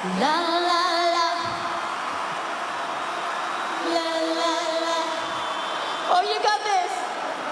La la la, la la la. Oh, you got this.